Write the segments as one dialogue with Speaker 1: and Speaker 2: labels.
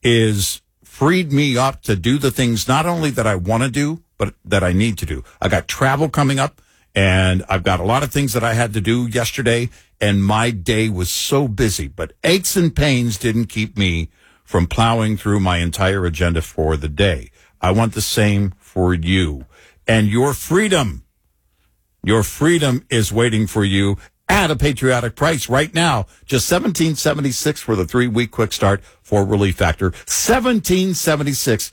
Speaker 1: is freed me up to do the things not only that I want to do, but that I need to do. I got travel coming up, and I've got a lot of things that I had to do yesterday, and my day was so busy. But aches and pains didn't keep me from plowing through my entire agenda for the day. I want the same for you. And your freedom is waiting for you at a patriotic price right now. Just $17.76 for the 3-week quick start for Relief Factor. $17.76,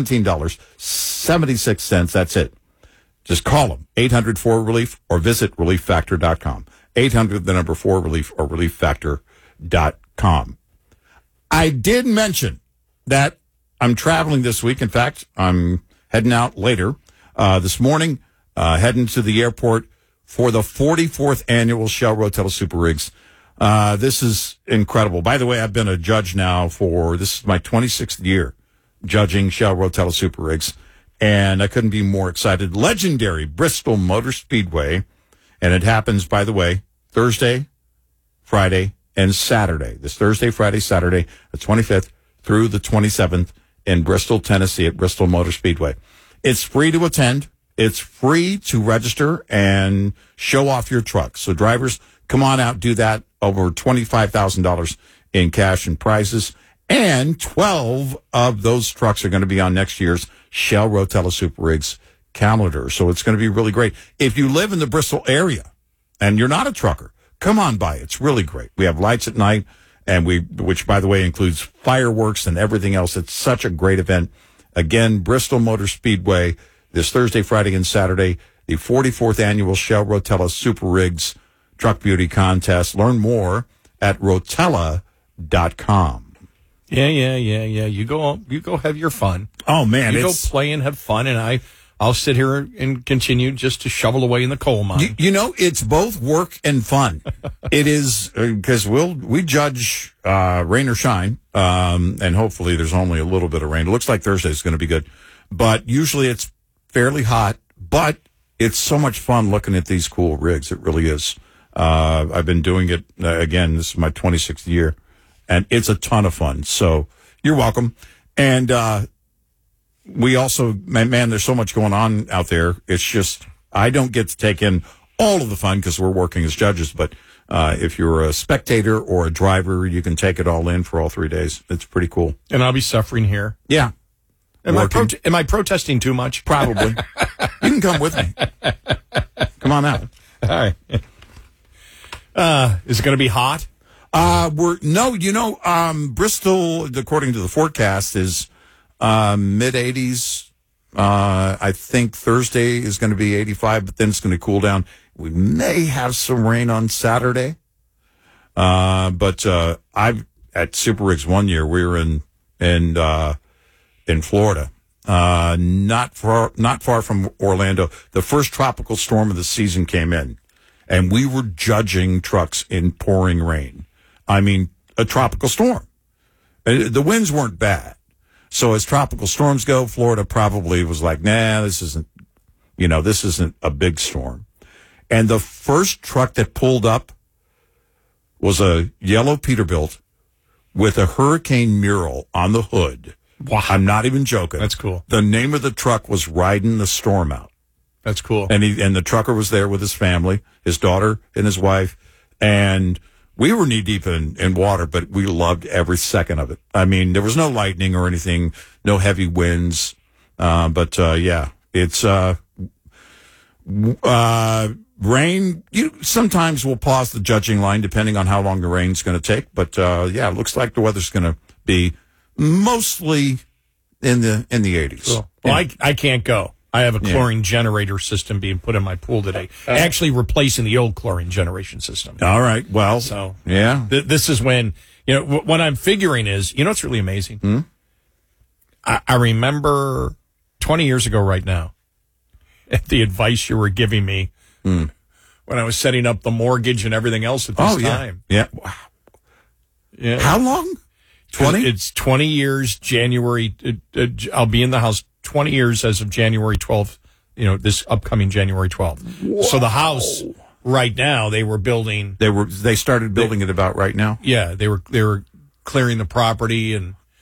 Speaker 1: $17.76. That's it. Just call them, 800-4RELIEF, or visit ReliefFactor.com. 800-4RELIEF, or ReliefFactor.com. I did mention that I'm traveling this week. In fact, I'm heading out later this morning, heading to the airport for the 44th annual Shell Rotella Super Rigs. This is incredible. By the way, I've been a judge now this is my 26th year judging Shell Rotella Super Rigs, and I couldn't be more excited. Legendary Bristol Motor Speedway, and it happens, by the way, Thursday, Friday, and Saturday. This Thursday, Friday, Saturday, the 25th through the 27th in Bristol, Tennessee at Bristol Motor Speedway. It's free to attend. It's free to register and show off your truck. So drivers, come on out, do that. Over $25,000 in cash and prizes. And 12 of those trucks are going to be on next year's Shell Rotella Super Rigs calendar. So it's going to be really great. If you live in the Bristol area and you're not a trucker, come on by. It's really great. We have lights at night, and which by the way includes fireworks and everything else. It's such a great event. Again, Bristol Motor Speedway this Thursday, Friday, and Saturday, the 44th annual Shell Rotella Super Rigs Truck Beauty Contest. Learn more at Rotella.com.
Speaker 2: Yeah. You go have your fun.
Speaker 1: Oh man,
Speaker 2: you go play and have fun, and I'll sit here and continue just to shovel away in the coal mine.
Speaker 1: You know, it's both work and fun. It is, because we judge rain or shine, and hopefully there's only a little bit of rain. It looks like Thursday is going to be good, but usually it's fairly hot. But it's so much fun looking at these cool rigs. It really is. I've been doing it again. This is my 26th year, and it's a ton of fun. So you're welcome. And we also, man, there's so much going on out there. It's just, I don't get to take in all of the fun because we're working as judges. But if you're a spectator or a driver, you can take it all in for all 3 days. It's pretty cool.
Speaker 2: And I'll be suffering here.
Speaker 1: Yeah.
Speaker 2: Am I protesting too much?
Speaker 1: Probably. You can come with me. Come on out.
Speaker 2: All right. Is it going to be hot?
Speaker 1: Bristol, according to the forecast, is mid-80s. I think Thursday is going to be 85, but then it's going to cool down. We may have some rain on Saturday. But I've at Super Rigs one year, we were in Florida, not far from Orlando. The first tropical storm of the season came in, and we were judging trucks in pouring rain. I mean, a tropical storm. The winds weren't bad. So as tropical storms go, Florida probably was like, nah, this isn't a big storm. And the first truck that pulled up was a yellow Peterbilt with a hurricane mural on the hood.
Speaker 2: Wow.
Speaker 1: I'm not even joking.
Speaker 2: That's cool.
Speaker 1: The name of the truck was Riding the Storm Out.
Speaker 2: That's cool.
Speaker 1: And the trucker was there with his family, his daughter and his wife, and we were knee deep in water, but we loved every second of it. I mean, there was no lightning or anything, no heavy winds. Yeah, it's, rain. Sometimes we'll pause the judging line depending on how long the rain's going to take. But, it looks like the weather's going to be mostly in the 80s.
Speaker 2: Cool. Well, I can't go. I have a chlorine generator system being put in my pool today, actually replacing the old chlorine generation system.
Speaker 1: All right. Well,
Speaker 2: so
Speaker 1: yeah,
Speaker 2: this is when, what I'm figuring is, it's really amazing.
Speaker 1: Hmm?
Speaker 2: I remember 20 years ago right now, the advice you were giving me when I was setting up the mortgage and everything else at this time.
Speaker 1: Yeah. Wow.
Speaker 2: Yeah.
Speaker 1: How long? 20?
Speaker 2: It's 20 years, January. I'll be in the house 20 years as of January 12th, this upcoming January 12th.
Speaker 1: Whoa.
Speaker 2: So the house right now, they were building.
Speaker 1: They started building it about right now?
Speaker 2: Yeah, they were clearing the property and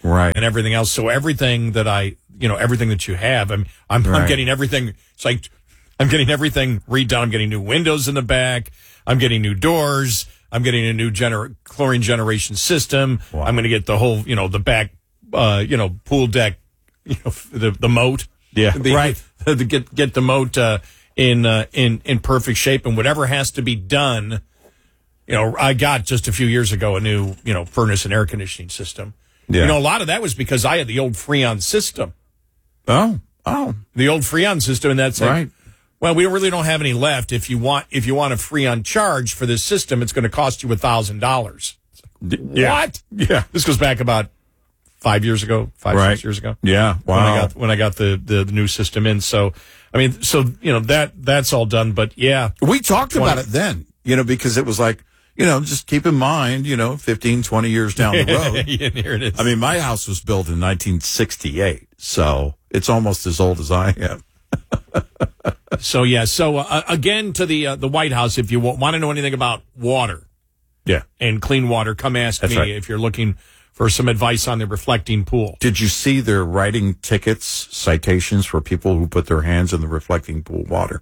Speaker 1: Right.
Speaker 2: and everything else. So everything that everything that you have, I'm getting everything. It's like I'm getting everything redone. I'm getting new windows in the back. I'm getting new doors. I'm getting a new chlorine generation system.
Speaker 1: Wow.
Speaker 2: I'm going to get the whole, the back, pool deck, the moat.
Speaker 1: Yeah. Right.
Speaker 2: Get the moat in perfect shape, and whatever has to be done. I got just a few years ago a new, furnace and air conditioning system.
Speaker 1: Yeah.
Speaker 2: A lot of that was because I had the old Freon system.
Speaker 1: Oh.
Speaker 2: The old Freon system, and that's
Speaker 1: right.
Speaker 2: Well, we really don't have any left. If you want a Freon charge for this system, it's going to cost you $1,000.
Speaker 1: Yeah.
Speaker 2: What?
Speaker 1: Yeah.
Speaker 2: This goes back about 5 years ago, 6 years ago.
Speaker 1: Yeah. Wow.
Speaker 2: When I got the new system in. So, that's all done. But yeah,
Speaker 1: we talked about it then, because it was like, just keep in mind, 15, 20 years down the road.
Speaker 2: And here it is.
Speaker 1: I mean, my house was built in 1968, so it's almost as old as I am.
Speaker 2: So again, to the White House, if you want to know anything about water, and clean water, come ask me if you're looking for some advice on the reflecting pool.
Speaker 1: Did you see they're writing tickets, citations for people who put their hands in the reflecting pool water?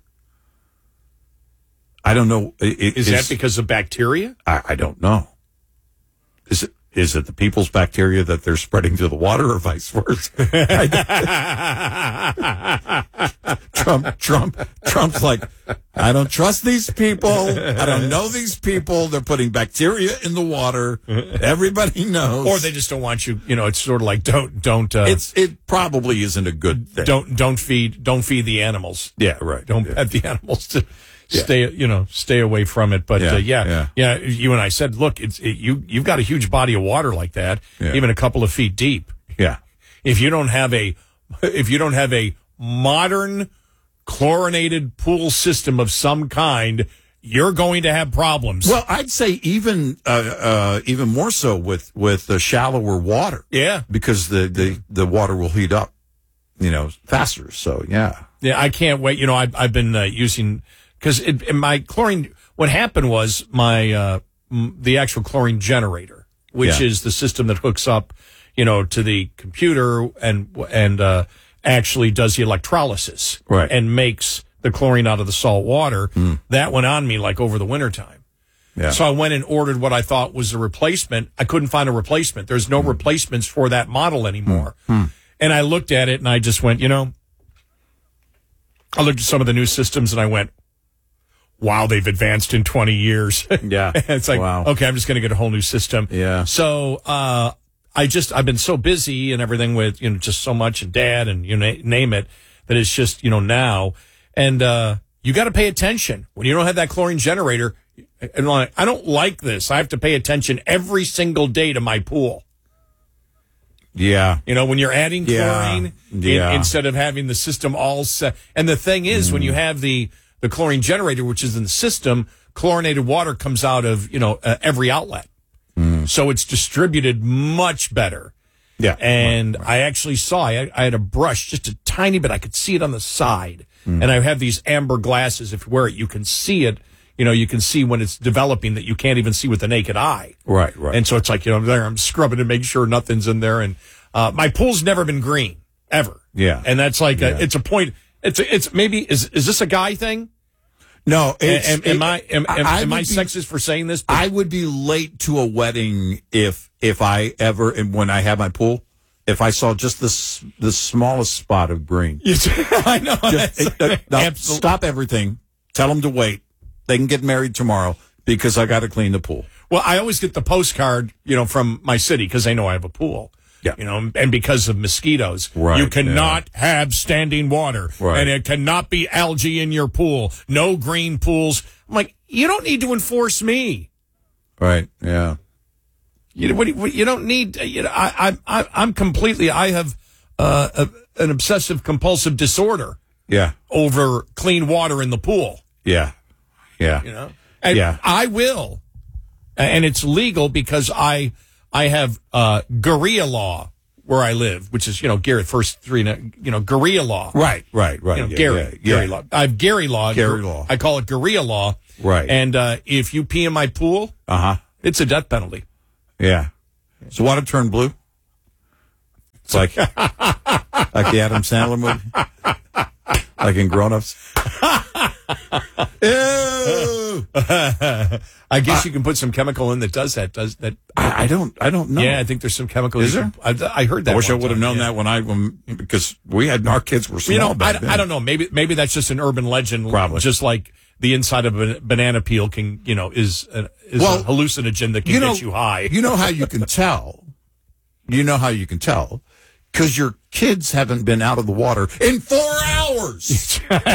Speaker 1: I don't know.
Speaker 2: Is that because of bacteria?
Speaker 1: I don't know. Is it the people's bacteria that they're spreading to the water, or vice versa? Trump's like, I don't trust these people. I don't know these people. They're putting bacteria in the water. Everybody knows.
Speaker 2: Or they just don't want you. It's sort of like don't.
Speaker 1: It probably isn't a good thing.
Speaker 2: Don't feed the animals.
Speaker 1: Yeah, right.
Speaker 2: Don't pet the animals to stay away from it. But you and I said, look, you've got a huge body of water like that, even a couple of feet deep.
Speaker 1: Yeah.
Speaker 2: If you don't have a modern chlorinated pool system of some kind, you're going to have problems.
Speaker 1: Well, I'd say even more so with shallower water. Yeah, because the water will heat up, faster. So yeah,
Speaker 2: I can't wait. I've been using. Because in my chlorine, what happened was the actual chlorine generator, which is the system that hooks up, to the computer and actually does the electrolysis and makes the chlorine out of the salt water. That went on me like over the wintertime. Yeah. So I went and ordered what I thought was a replacement. I couldn't find a replacement. There's no replacements for that model anymore. And I looked at it and I just went, I looked at some of the new systems and I went, wow, they've advanced in 20 years.
Speaker 1: Yeah.
Speaker 2: It's like,
Speaker 1: wow.
Speaker 2: Okay, I'm just going to get a whole new system.
Speaker 1: Yeah.
Speaker 2: So, I've been so busy and everything with, just so much and dad and name it, that it's just, now. And, you got to pay attention when you don't have that chlorine generator. And I don't like this. I have to pay attention every single day to my pool.
Speaker 1: Yeah.
Speaker 2: When you're adding chlorine instead of having the system all set. And the thing is, when you have the chlorine generator, which is in the system, chlorinated water comes out of, every outlet. So it's distributed much better.
Speaker 1: Yeah.
Speaker 2: And I actually saw, I had a brush, just a tiny bit. I could see it on the side. And I have these amber glasses. If you wear it, you can see it. You can see when it's developing that you can't even see with the naked eye.
Speaker 1: Right.
Speaker 2: And so it's like, I'm scrubbing to make sure nothing's in there. And my pool's never been green, ever.
Speaker 1: Yeah.
Speaker 2: And that's like, it's a point. It's maybe, is this a guy thing?
Speaker 1: No.
Speaker 2: Am I sexist for saying this?
Speaker 1: I would be late to a wedding if I ever, and when I have my pool, if I saw just the smallest spot of green.
Speaker 2: I know.
Speaker 1: Stop everything. Tell them to wait. They can get married tomorrow because I got to clean the pool.
Speaker 2: Well, I always get the postcard, from my city because they know I have a pool.
Speaker 1: Yeah.
Speaker 2: And because of mosquitoes, you cannot have standing water, and it cannot be algae in your pool. No green pools. I'm like, you don't need to enforce me.
Speaker 1: Right. Yeah.
Speaker 2: You don't need. I'm completely. I have an obsessive compulsive disorder.
Speaker 1: Yeah.
Speaker 2: Over clean water in the pool.
Speaker 1: Yeah. Yeah.
Speaker 2: And I will, and it's legal because I have Guerrilla law where I live, which is, Garrett first three, Guerrilla law.
Speaker 1: Right.
Speaker 2: Gary law. I have Gary law.
Speaker 1: Gary law.
Speaker 2: I call it Guerrilla law.
Speaker 1: Right.
Speaker 2: And if you pee in my pool, it's a death penalty.
Speaker 1: Yeah. So water turn blue? It's like the Adam Sandler movie, like in Grown Ups. Ew.
Speaker 2: I guess you can put some chemical in that does that.
Speaker 1: I don't know.
Speaker 2: Yeah, I think there's some chemical.
Speaker 1: Is there?
Speaker 2: I heard that.
Speaker 1: I wish I would have known that because our kids were small back then.
Speaker 2: I don't know. Maybe that's just an urban legend.
Speaker 1: Probably.
Speaker 2: Just like the inside of a banana peel is a hallucinogen that can get you high.
Speaker 1: You know how you can tell? Because your kids haven't been out of the water in 4 hours.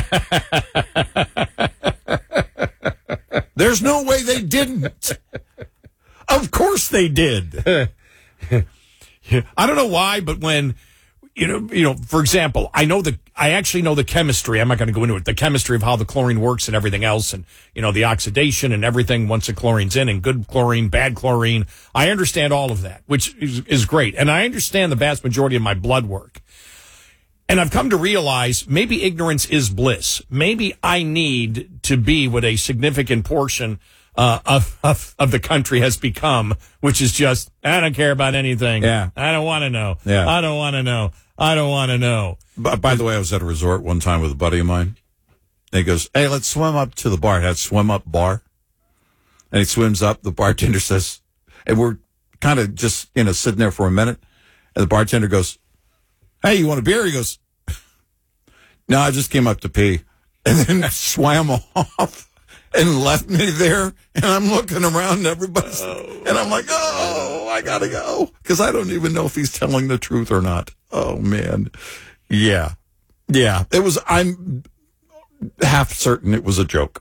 Speaker 1: There's no way they didn't. Of course they did.
Speaker 2: I don't know why, but when for example, I actually know the chemistry. I'm not going to go into it. The chemistry of how the chlorine works and everything else, and the oxidation and everything once the chlorine's in, and good chlorine, bad chlorine. I understand all of that, which is great, and I understand the vast majority of my blood work. And I've come to realize maybe ignorance is bliss. Maybe I need to be what a significant portion of the country has become, which is just, I don't care about anything.
Speaker 1: Yeah.
Speaker 2: I don't want to know.
Speaker 1: Yeah.
Speaker 2: I don't want to know. I don't want to know.
Speaker 1: By the way, I was at a resort one time with a buddy of mine. And he goes, hey, let's swim up to the bar. It had a swim up bar. And he swims up. The bartender says, and we're kind of just, sitting there for a minute. And the bartender goes, hey, you want a beer? He goes, no, I just came up to pee. And then swam off and left me there. And I'm looking around and everybody's, and I'm like, oh, I gotta go. Because I don't even know if he's telling the truth or not. Oh, man. Yeah. I'm half certain it was a joke.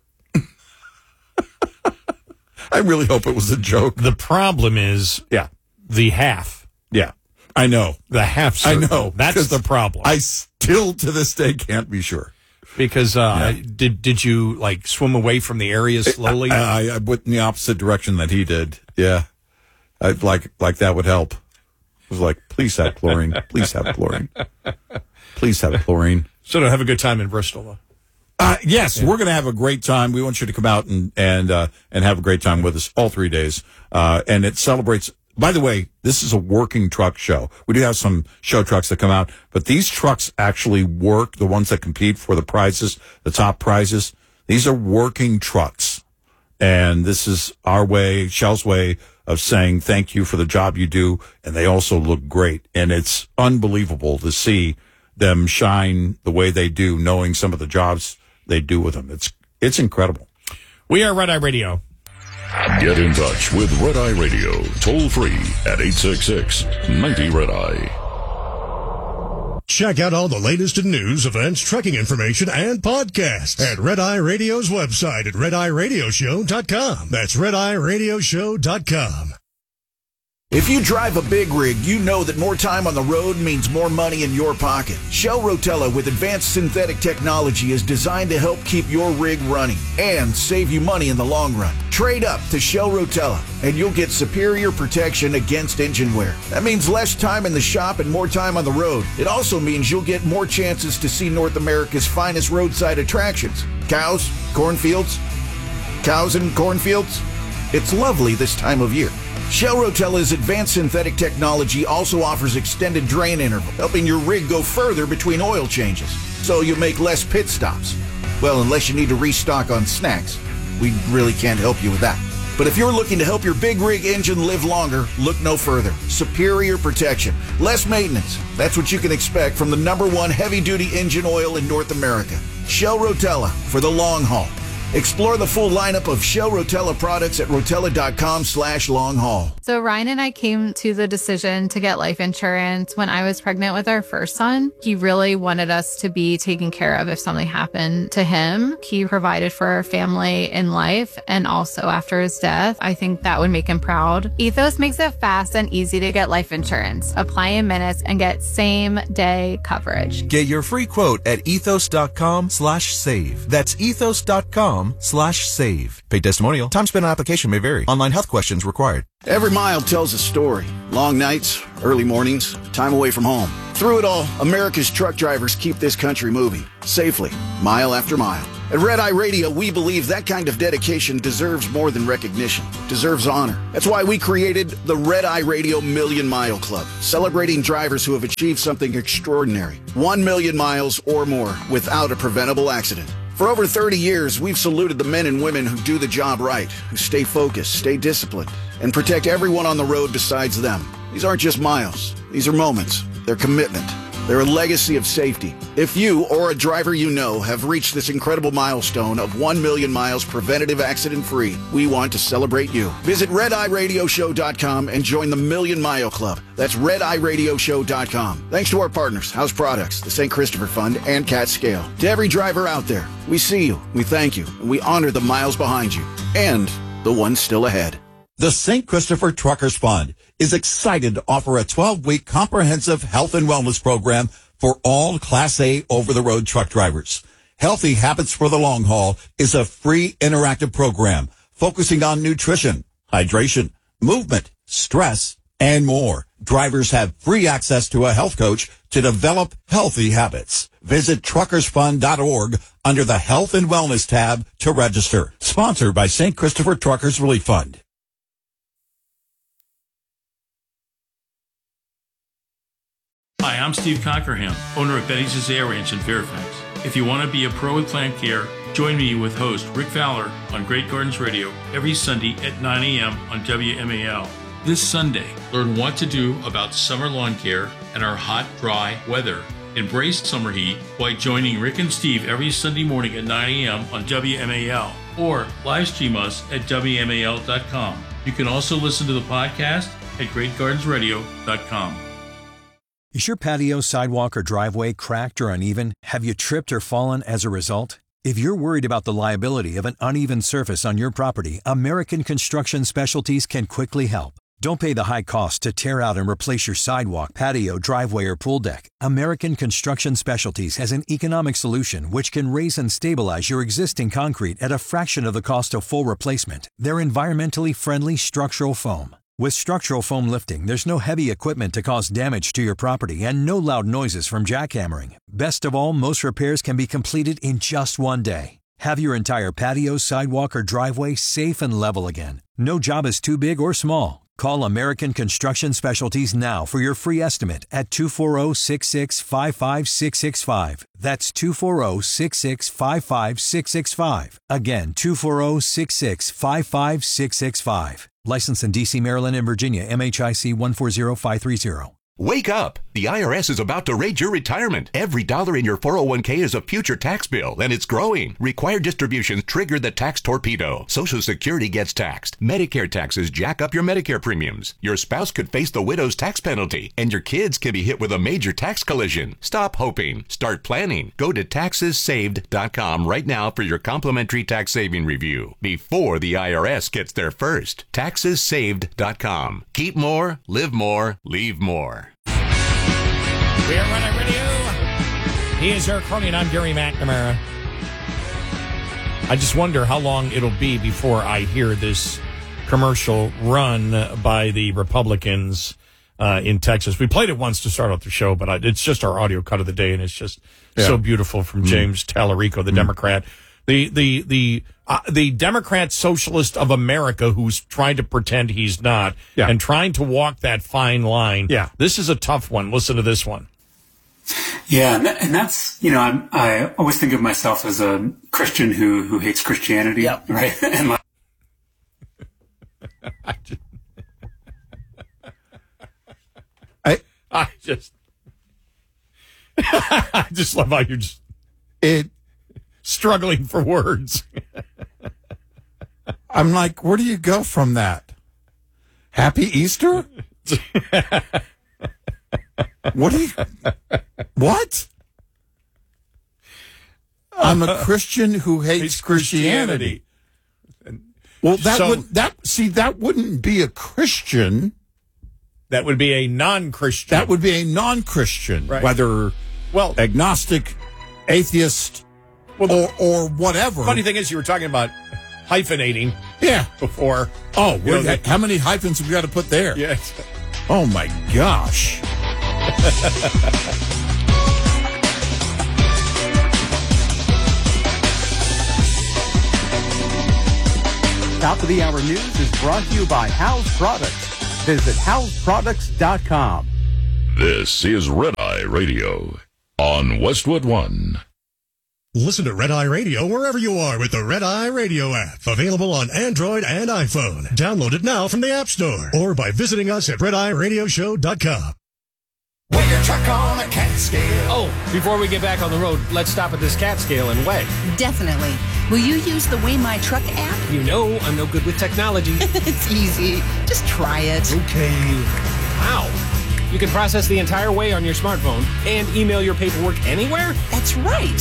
Speaker 1: I really hope it was a joke.
Speaker 2: The problem is, the half.
Speaker 1: Yeah. I know.
Speaker 2: The half certain.
Speaker 1: I know.
Speaker 2: That's the problem.
Speaker 1: I still, to this day, can't be sure.
Speaker 2: Because did you swim away from the area slowly?
Speaker 1: I went in the opposite direction that he did. Yeah, like that would help. It was like, please have chlorine. Please have chlorine. Please have chlorine.
Speaker 2: So to have a good time in Bristol, though.
Speaker 1: Yes, we're going to have a great time. We want you to come out and have a great time with us all 3 days. And it celebrates. By the way, this is a working truck show. We do have some show trucks that come out, but these trucks actually work, the ones that compete for the prizes, the top prizes. These are working trucks. And this is our way, Shell's way of saying thank you for the job you do. And they also look great. And it's unbelievable to see them shine the way they do, knowing some of the jobs they do with them. It's incredible.
Speaker 2: We are Red Eye Radio.
Speaker 3: Get in touch with Red Eye Radio, toll free at 866-90-RED-EYE.
Speaker 4: Check out all the latest in news, events, trekking information, and podcasts at Red Eye Radio's website at RedEyeRadioshow.com. That's RedEyeRadioshow.com.
Speaker 5: If you drive a big rig, you know that more time on the road means more money in your pocket. Shell Rotella with advanced synthetic technology is designed to help keep your rig running and save you money in the long run. Trade up to Shell Rotella and you'll get superior protection against engine wear. That means less time in the shop and more time on the road. It also means you'll get more chances to see North America's finest roadside attractions. Cows, cornfields. Cows and cornfields. It's lovely this time of year. Shell Rotella's advanced synthetic technology also offers extended drain interval, helping your rig go further between oil changes, so you make less pit stops. Well, unless you need to restock on snacks. We really can't help you with that. But if you're looking to help your big rig engine live longer, look no further. Superior protection, less maintenance. That's what you can expect from the #1 heavy-duty engine oil in North America. Shell Rotella for the long haul. Explore the full lineup of Shell Rotella products at rotella.com/long haul.
Speaker 6: So Ryan and I came to the decision to get life insurance when I was pregnant with our first son. He really wanted us to be taken care of if something happened to him. He provided for our family in life and also after his death. I think that would make him proud. Ethos makes it fast and easy to get life insurance. Apply in minutes and get same day coverage.
Speaker 7: Get your free quote at ethos.com/save. That's ethos.com/save. Paid testimonial. Time spent on application may vary. Online health questions required.
Speaker 5: Every mile tells a story. Long nights, early mornings, time away from home. Through it all, America's truck drivers keep this country moving safely, mile after mile. At Red Eye Radio, we believe that kind of dedication deserves more than recognition, deserves honor. That's why we created the Red Eye Radio Million Mile Club, celebrating drivers who have achieved something extraordinary. 1 million miles or more without a preventable accident. For over 30 years, we've saluted the men and women who do the job right, who stay focused, stay disciplined, and protect everyone on the road besides them. These aren't just miles. These are moments. They're commitment. They're a legacy of safety. If you or a driver you know have reached this incredible milestone of 1 million miles preventative accident-free, we want to celebrate you. Visit RedEyeRadioShow.com and join the Million Mile Club. That's RedEyeRadioShow.com. Thanks to our partners, House Products, the St. Christopher Fund, and Cat Scale. To every driver out there, we see you, we thank you, and we honor the miles behind you and the ones still ahead.
Speaker 1: The St. Christopher Truckers Fund is excited to offer a 12-week comprehensive health and wellness program for all Class A over-the-road truck drivers. Healthy Habits for the Long Haul is a free interactive program focusing on nutrition, hydration, movement, stress, and more. Drivers have free access to a health coach to develop healthy habits. Visit truckersfund.org under the Health and Wellness tab to register. Sponsored by St. Christopher Truckers Relief Fund.
Speaker 8: Hi, I'm Steve Cockerham, owner of Betty's Air Ranch in Fairfax. If you want to be a pro with plant care, join me with host Rick Fowler on Great Gardens Radio every Sunday at 9 a.m. on WMAL. This Sunday, learn what to do about summer lawn care and our hot, dry weather. Embrace summer heat by joining Rick and Steve every Sunday morning at 9 a.m. on WMAL or live stream us at WMAL.com. You can also listen to the podcast at GreatGardensRadio.com.
Speaker 9: Is your patio, sidewalk, or driveway cracked or uneven? Have you tripped or fallen as a result? If you're worried about the liability of an uneven surface on your property, American Construction Specialties can quickly help. Don't pay the high cost to tear out and replace your sidewalk, patio, driveway, or pool deck. American Construction Specialties has an economic solution which can raise and stabilize your existing concrete at a fraction of the cost of full replacement. They're environmentally friendly structural foam. With structural foam lifting, there's no heavy equipment to cause damage to your property and no loud noises from jackhammering. Best of all, most repairs can be completed in just one day. Have your entire patio, sidewalk, or driveway safe and level again. No job is too big or small. Call American Construction Specialties now for your free estimate at 240-665-5665. That's 240-665-5665. Again, 240-665-5665. Licensed in D.C., Maryland, and Virginia, MHIC 140530.
Speaker 10: Wake up! The IRS is about to raid your retirement. Every dollar in your 401k is a future tax bill, and it's growing. Required distributions trigger the tax torpedo. Social Security gets taxed. Medicare taxes jack up your Medicare premiums. Your spouse could face the widow's tax penalty, and your kids can be hit with a major tax collision. Stop hoping. Start planning. Go to TaxesSaved.com right now for your complimentary tax saving review before the IRS gets there first. TaxesSaved.com. Keep more, live more, leave more.
Speaker 2: We're Red Radio. He is Eric Cronin. I'm Gary McNamara. I just wonder how long it'll be before I hear this commercial run by the Republicans in Texas. We played it once to start off the show, but it's just our audio cut of the day, and it's just so beautiful from James Tallarico, the Democrat. The Democrat Socialist of America who's trying to pretend he's not and trying to walk that fine line. Yeah. This is a tough one. Listen to this one.
Speaker 11: Yeah, and that's, I always think of myself as a Christian who hates Christianity, right? And
Speaker 2: I just love how you're just struggling for words.
Speaker 1: I'm like, where do you go from that? Happy Easter? What? I'm a Christian who hates Christianity. Well, that wouldn't be a Christian.
Speaker 2: That would be a non-Christian.
Speaker 1: That would be a non-Christian,
Speaker 2: right.
Speaker 1: Whether agnostic, atheist, or whatever.
Speaker 2: Funny thing is, you were talking about hyphenating. Before.
Speaker 1: Oh, how many hyphens have we got to put there?
Speaker 2: Yes.
Speaker 1: Oh my gosh.
Speaker 12: Top of the Hour News is brought to you by House Products. Visit houseproducts.com.
Speaker 3: This is Red Eye Radio on Westwood One.
Speaker 4: Listen to Red Eye Radio wherever you are with the Red Eye Radio app. Available on Android and iPhone. Download it now from the App Store or by visiting us at redeyeradioshow.com.
Speaker 13: Weigh your truck on a cat scale.
Speaker 2: Oh, before we get back on the road, let's stop at this cat scale and weigh.
Speaker 14: Definitely. Will you use the Weigh My Truck app?
Speaker 2: You know I'm no good with technology.
Speaker 14: It's easy. Just try it.
Speaker 2: Okay. Wow. You can process the entire weigh on your smartphone and email your paperwork anywhere?
Speaker 14: That's right.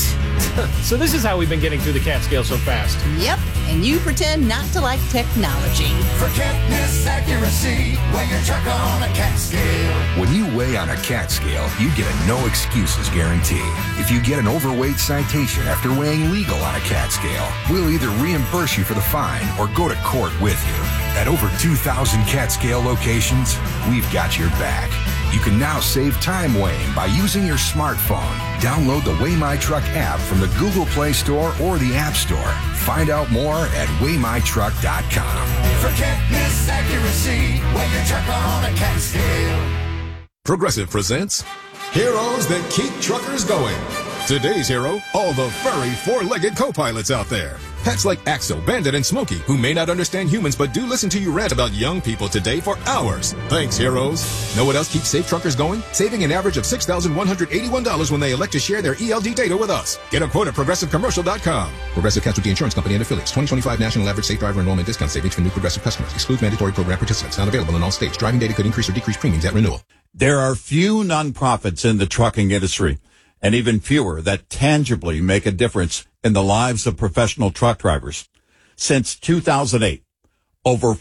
Speaker 2: So this is how we've been getting through the cat scale so fast.
Speaker 14: Yep. And you pretend not to like technology.
Speaker 13: Forget this accuracy. Weigh your truck on a cat scale.
Speaker 15: When you weigh on a cat scale, you get a no excuses guarantee. If you get an overweight citation after weighing legal on a cat scale, we'll either reimburse you for the fine or go to court with you. At over 2,000 cat scale locations, we've got your back. You can now save time weighing by using your smartphone. Download the Weigh My Truck app from the Google Play Store or the App Store. Find out more at weighmytruck.com.
Speaker 13: Forget this accuracy. Weigh your truck on a cat scale.
Speaker 16: Progressive presents Heroes That Keep Truckers Going. Today's hero, all the furry four-legged co-pilots out there. Pets like Axel, Bandit, and Smokey, who may not understand humans but do listen to you rant about young people today for hours. Thanks, heroes. Know what else keeps safe truckers going? Saving an average of $6,181 when they elect to share their ELD data with us. Get a quote at ProgressiveCommercial.com. Progressive Casualty Insurance Company and Affiliates. 2025 National Average Safe Driver Enrollment Discount Savings for new Progressive customers. Excludes mandatory program participants. Not available in all states. Driving data could increase or decrease premiums at renewal.
Speaker 1: There are few nonprofits in the trucking industry, and even fewer that tangibly make a difference in the lives of professional truck drivers. Since 2008, over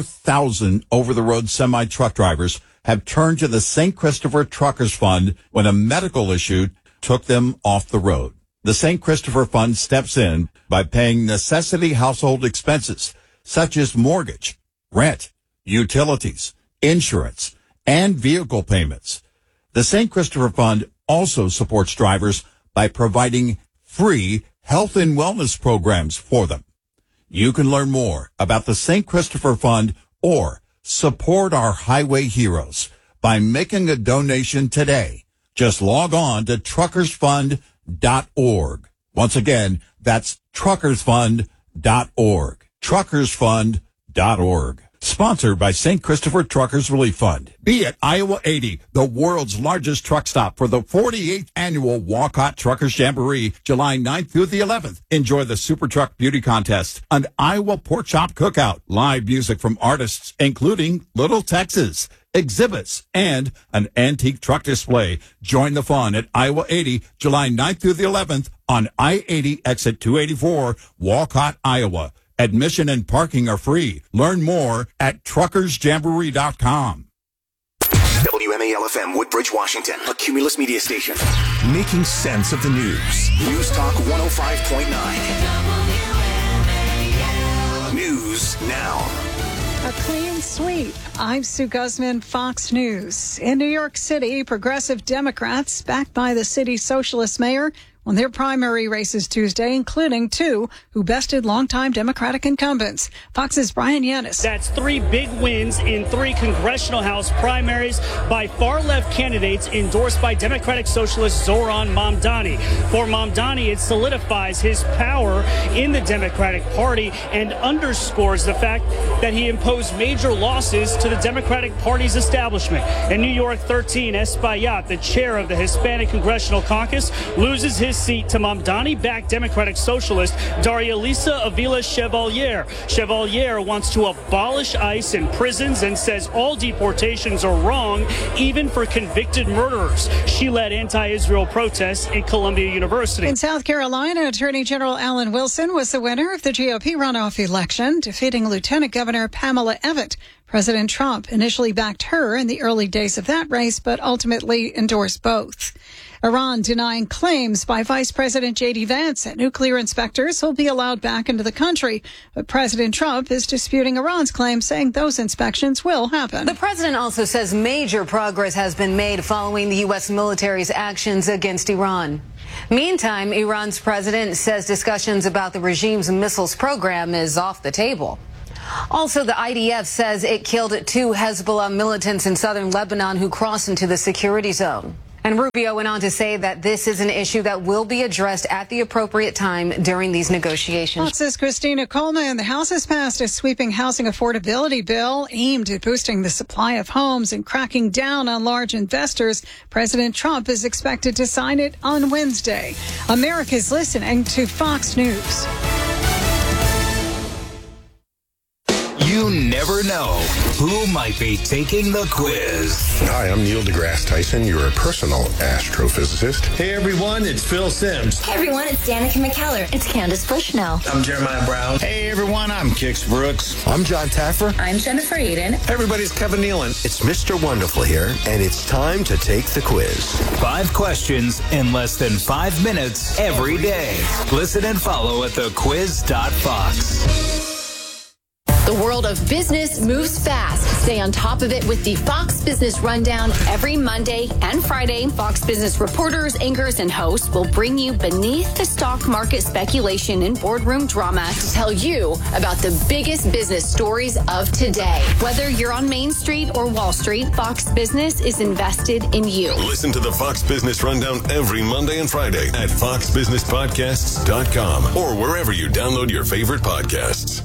Speaker 1: 4,000 over-the-road semi-truck drivers have turned to the St. Christopher Truckers Fund when a medical issue took them off the road. The St. Christopher Fund steps in by paying necessity household expenses such as mortgage, rent, utilities, insurance, and vehicle payments. The St. Christopher Fund also supports drivers by providing free health and wellness programs for them. You can learn more about the St. Christopher Fund or support our highway heroes by making a donation today. Just log on to truckersfund.org. Once again, that's truckersfund.org. Truckersfund.org. Sponsored by St. Christopher Truckers Relief Fund. Be at Iowa 80, the world's largest truck stop for the 48th annual Walcott Truckers Jamboree, July 9th through the 11th. Enjoy the Super Truck Beauty Contest, an Iowa Pork Chop Cookout, live music from artists including Little Texas, exhibits, and an antique truck display. Join the fun at Iowa 80, July 9th through the 11th on I-80 exit 284, Walcott, Iowa. Admission and parking are free. Learn more at truckersjamboree.com.
Speaker 17: WMAL-FM, Woodbridge, Washington, a Cumulus media station. Making sense of the news. News Talk 105.9. News now.
Speaker 18: A clean sweep. I'm Sue Guzman, Fox News. In New York City, progressive Democrats, backed by the city's socialist mayor, won their primary races Tuesday, including two who bested longtime Democratic incumbents. Fox's Brian Yanis.
Speaker 19: That's three big wins in three congressional House primaries by far-left candidates endorsed by Democratic Socialist Zoran Mamdani. For Mamdani, it solidifies his power in the Democratic Party and underscores the fact that he imposed major losses to the Democratic Party's establishment. In New York 13, Espaillat, the chair of the Hispanic Congressional Caucus, loses his seat to Mamdani-backed Democratic Socialist Daria Lisa Avila Chevalier. Chevalier wants to abolish ICE in prisons and says all deportations are wrong, even for convicted murderers. She led anti-Israel protests in Columbia University.
Speaker 18: In South Carolina, Attorney General Alan Wilson was the winner of the GOP runoff election, defeating Lieutenant Governor Pamela Evette. President Trump initially backed her in the early days of that race, but ultimately endorsed both. Iran denying claims by Vice President J.D. Vance that nuclear inspectors will be allowed back into the country. But President Trump is disputing Iran's claims, saying those inspections will happen.
Speaker 20: The president also says major progress has been made following the U.S. military's actions against Iran. Meantime, Iran's president says discussions about the regime's missiles program is off the table. Also, the IDF says it killed 2 Hezbollah militants in southern Lebanon who crossed into the security zone. And Rubio went on to say that this is an issue that will be addressed at the appropriate time during these negotiations.
Speaker 18: Fox's Christina Coleman. The House has passed a sweeping housing affordability bill aimed at boosting the supply of homes and cracking down on large investors. President Trump is expected to sign it on Wednesday. America's listening to Fox News.
Speaker 17: You never know who might be taking the quiz.
Speaker 21: Hi, I'm Neil deGrasse Tyson, your personal astrophysicist.
Speaker 22: Hey everyone, it's Phil Simms.
Speaker 23: Hey everyone, it's Danica McKellar. It's Candace Bushnell.
Speaker 22: I'm Jeremiah Brown.
Speaker 24: Hey everyone, I'm Kix Brooks.
Speaker 25: I'm John Taffer.
Speaker 23: I'm Jennifer Aiden.
Speaker 24: Hey everybody's Kevin Nealon.
Speaker 25: It's Mr. Wonderful here, and it's time to take the quiz.
Speaker 17: 5 questions in less than 5 minutes every day. Listen and follow at thequiz.fox.
Speaker 26: The world of business moves fast. Stay on top of it with the Fox Business Rundown every Monday and Friday. Fox Business reporters, anchors, and hosts will bring you beneath the stock market speculation and boardroom drama to tell you about the biggest business stories of today. Whether you're on Main Street or Wall Street, Fox Business is invested in you.
Speaker 27: Listen to the Fox Business Rundown every Monday and Friday at foxbusinesspodcasts.com or wherever you download your favorite podcasts.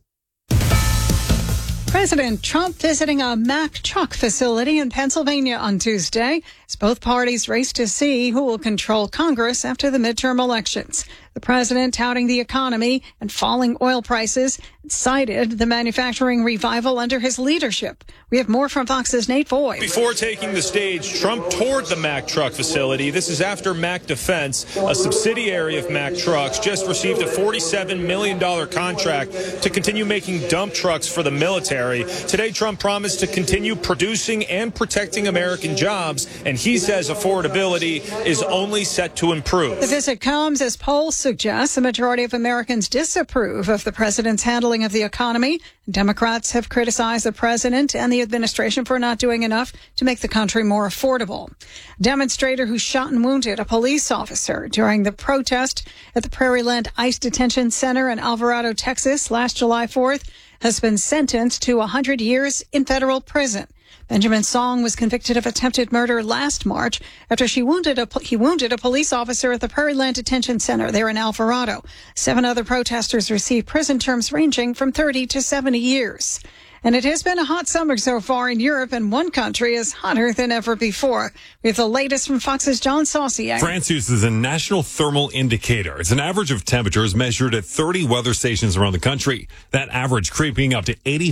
Speaker 18: President Trump visiting a Mack truck facility in Pennsylvania on Tuesday as both parties race to see who will control Congress after the midterm elections. The president touting the economy and falling oil prices cited the manufacturing revival under his leadership. We have more from Fox's Nate Voigt.
Speaker 28: Before taking the stage, Trump toured the Mack truck facility. This is after Mack Defense, a subsidiary of Mack Trucks, just received a $47 million contract to continue making dump trucks for the military. Today, Trump promised to continue producing and protecting American jobs, and he says affordability is only set to improve.
Speaker 18: The visit comes as polls suggest the majority of Americans disapprove of the president's handling of the economy. Democrats have criticized the president and the administration for not doing enough to make the country more affordable. A demonstrator who shot and wounded a police officer during the protest at the Prairieland ICE Detention Center in Alvarado, Texas, last July 4th, has been sentenced to 100 years in federal prison. Benjamin Song was convicted of attempted murder last March after he wounded a police officer at the Prairieland Detention Center there in Alvarado. 7 other protesters received prison terms ranging from 30 to 70 years. And it has been a hot summer so far in Europe, and one country is hotter than ever before. We have the latest from Fox's John Saucier.
Speaker 29: France uses a national thermal indicator. It's an average of temperatures measured at 30 weather stations around the country. That average creeping up to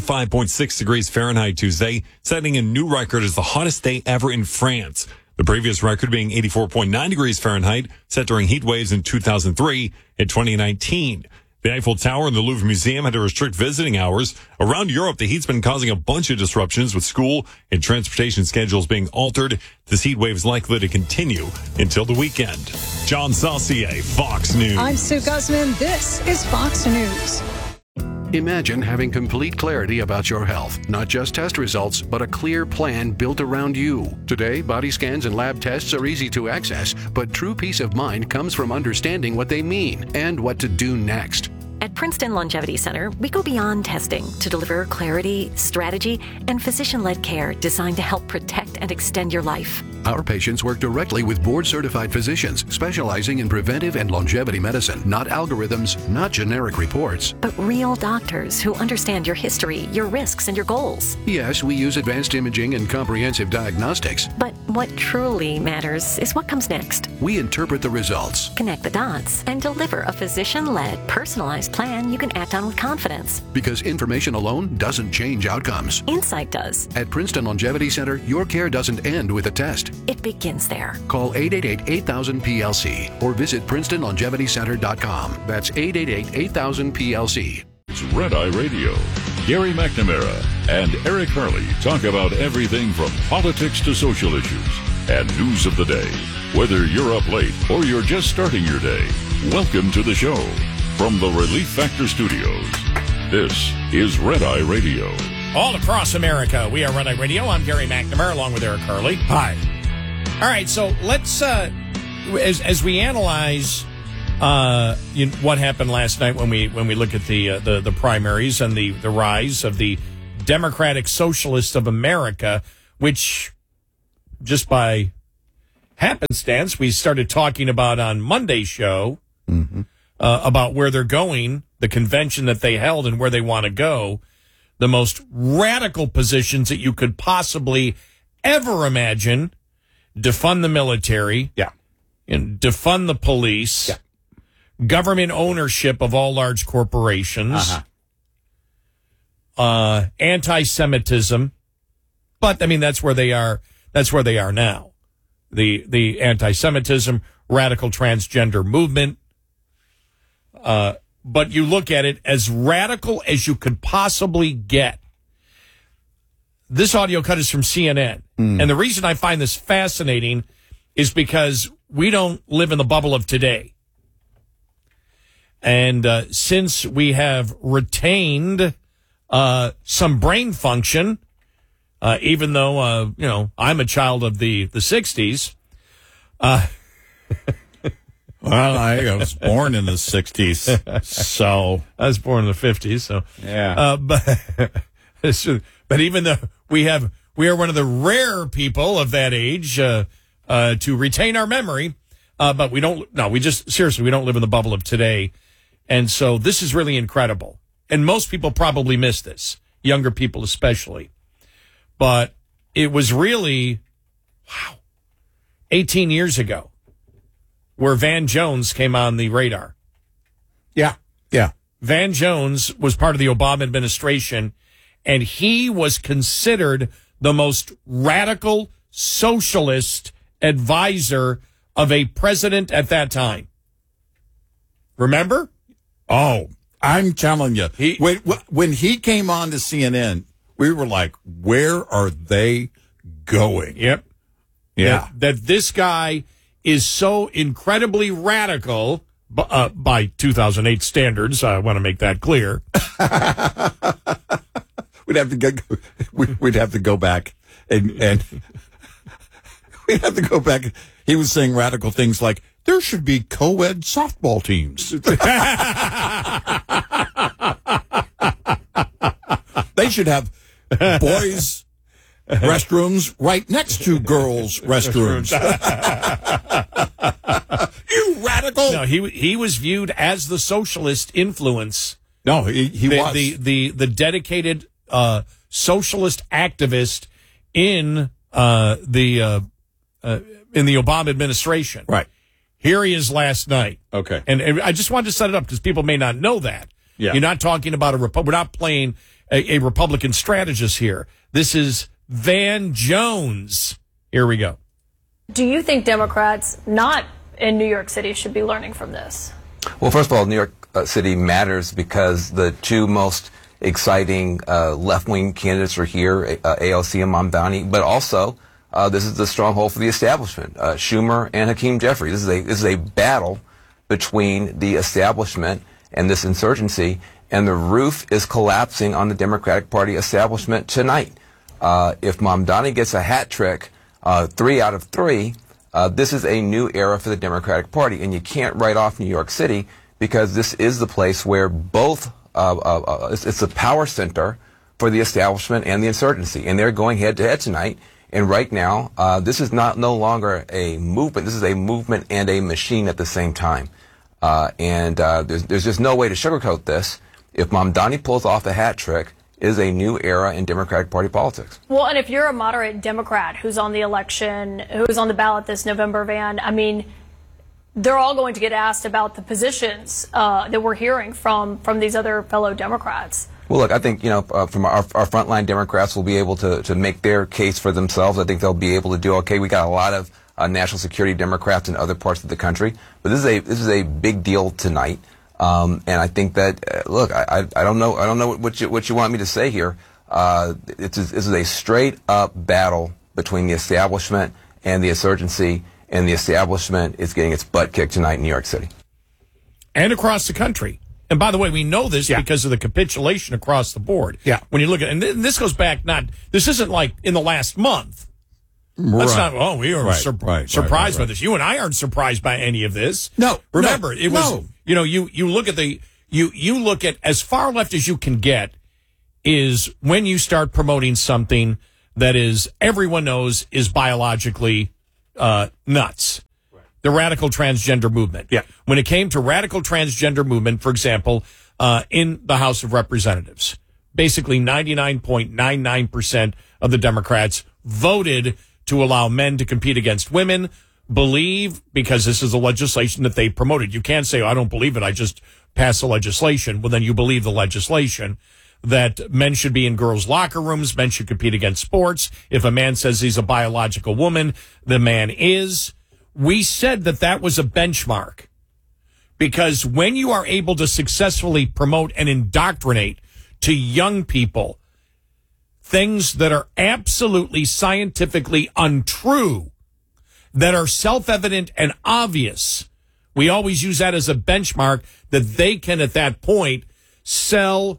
Speaker 29: 85.6 degrees Fahrenheit Tuesday, setting a new record as the hottest day ever in France. The previous record being 84.9 degrees Fahrenheit, set during heat waves in 2003 and 2019. The Eiffel Tower and the Louvre Museum had to restrict visiting hours. Around Europe, the heat's been causing a bunch of disruptions with school and transportation schedules being altered. This heat wave is likely to continue until the weekend. John Saucier, Fox News.
Speaker 18: I'm Sue Guzman. This is Fox News.
Speaker 30: Imagine having complete clarity about your health, not just test results, but a clear plan built around you. Today, body scans and lab tests are easy to access, but true peace of mind comes from understanding what they mean and what to do next.
Speaker 31: At Princeton Longevity Center, we go beyond testing to deliver clarity, strategy, and physician-led care designed to help protect and extend your life.
Speaker 30: Our patients work directly with board-certified physicians specializing in preventive and longevity medicine, not algorithms, not generic reports.
Speaker 31: But real doctors who understand your history, your risks, and your goals.
Speaker 30: Yes, we use advanced imaging and comprehensive diagnostics.
Speaker 31: But what truly matters is what comes next.
Speaker 30: We interpret the results,
Speaker 31: connect the dots, and deliver a physician-led, personalized plan you can act on with confidence.
Speaker 30: Because information alone doesn't change outcomes.
Speaker 31: Insight does.
Speaker 30: At Princeton Longevity Center, your care doesn't end with a test.
Speaker 31: It begins there.
Speaker 30: Call 888-8000-PLC or visit PrincetonLongevityCenter.com. That's 888-8000-PLC.
Speaker 3: It's Red Eye Radio. Gary McNamara and Eric Harley talk about everything from politics to social issues and news of the day. Whether you're up late or you're just starting your day, welcome to the show. From the Relief Factor Studios, this is Red Eye Radio.
Speaker 2: All across America, we are Red Eye Radio. I'm Gary McNamara along with Eric Harley. Hi. All right, so let's, as we analyze what happened last night when we look at the primaries and the rise of the Democratic Socialists of America, which just by happenstance we started talking about on Monday's show about where they're going, the convention that they held and where they want to go, the most radical positions that you could possibly ever imagine: defund the military, and defund the police. Government ownership of all large corporations, anti-Semitism, but I mean that's where they are. That's where they are now. The anti-Semitism, radical transgender movement. But you look at it as radical as you could possibly get. This audio cut is from CNN, and the reason I find this fascinating is because we don't live in the bubble of today. And since we have retained some brain function, even though, I'm a child of the 60s.
Speaker 1: Well, I was born in the 60s, so.
Speaker 2: I was born in the 50s, so.
Speaker 1: Yeah.
Speaker 2: But even though we are one of the rare people of that age to retain our memory, but we don't live in the bubble of today. And so this is really incredible. And most people probably miss this, younger people especially. But it was really, 18 years ago where Van Jones came on the radar.
Speaker 1: Yeah.
Speaker 2: Van Jones was part of the Obama administration, and he was considered the most radical socialist advisor of a president at that time. Remember?
Speaker 1: Oh, I'm telling you. When he came on to CNN, we were like, where are they going?
Speaker 2: Yep.
Speaker 1: Yeah.
Speaker 2: That this guy is so incredibly radical by 2008 standards. I want to make that clear.
Speaker 1: We'd have to go back and we'd have to go back. He was saying radical things like, there should be co-ed softball teams. They should have boys' restrooms right next to girls' restrooms. You radical!
Speaker 2: No, he was viewed as the socialist influence.
Speaker 1: No, he was
Speaker 2: the dedicated socialist activist in the Obama administration.
Speaker 1: Right.
Speaker 2: Here he is last night.
Speaker 1: Okay.
Speaker 2: And I just wanted to set it up because people may not know that.
Speaker 1: Yeah.
Speaker 2: You're not talking about we're not playing a Republican strategist here. This is Van Jones. Here we go.
Speaker 4: Do you think Democrats not in New York City should be learning from this?
Speaker 5: Well, first of all, New York City matters because the two most exciting left-wing candidates are here, AOC and Mamdani, but also this is the stronghold for the establishment, Schumer and Hakeem Jeffries. This is a battle between the establishment and this insurgency, and the roof is collapsing on the Democratic Party establishment tonight. If Mamdani gets a hat trick, 3 out of 3, this is a new era for the Democratic Party, and you can't write off New York City because this is the place where both it's the power center for the establishment and the insurgency, and they're going head-to-head tonight. And right now, this is no longer a movement. This is a movement and a machine at the same time. There's just no way to sugarcoat this. If Mamdani pulls off the hat trick, it is a new era in Democratic Party politics.
Speaker 4: Well, and if you're a moderate Democrat who's on the election, who's on the ballot this November, Van, I mean, they're all going to get asked about the positions that we're hearing from these other fellow Democrats.
Speaker 5: Well, look, I think, from our frontline Democrats will be able to make their case for themselves. I think they'll be able to do okay. We got a lot of national security Democrats in other parts of the country, but this is a big deal tonight. And I think that look, I don't know what you want me to say here. This is a straight up battle between the establishment and the insurgency, and the establishment is getting its butt kicked tonight in New York City
Speaker 2: and across the country. And by the way, we know this because of the capitulation across the board.
Speaker 1: Yeah.
Speaker 2: When you look at, and this goes back this isn't like in the last month. Let's not. Oh, we are
Speaker 1: Right,
Speaker 2: surprised by this. You and I aren't surprised by any of this.
Speaker 1: No,
Speaker 2: remember, it was. You know, you look at you look at as far left as you can get is when you start promoting something that is everyone knows is biologically nuts. The radical transgender movement.
Speaker 1: Yeah.
Speaker 2: When it came to radical transgender movement, for example, in the House of Representatives, basically 99.99% of the Democrats voted to allow men to compete against women, because this is a legislation that they promoted. You can't say, I don't believe it, I just passed the legislation. Well, then you believe the legislation that men should be in girls' locker rooms, men should compete against sports. If a man says he's a biological woman, the man is. We said that was a benchmark because when you are able to successfully promote and indoctrinate to young people things that are absolutely scientifically untrue, that are self-evident and obvious, we always use that as a benchmark that they can at that point sell